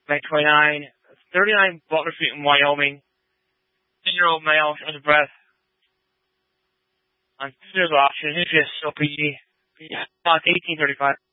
May 29, 39 Butler Street in Wyoming. 10-year-old male under breath. On physical option, nucleus OPG. 1835.